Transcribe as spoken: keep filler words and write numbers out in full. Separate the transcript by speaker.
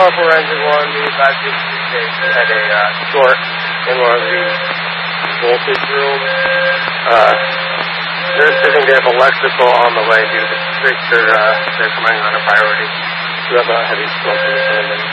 Speaker 1: forensic one, the five sixty-six had a uh, short in one of the voltage rooms. Uh, they're sitting there with electrical on the way due to the they're, uh, they're coming on a priority. We have a heavy smoke in the family.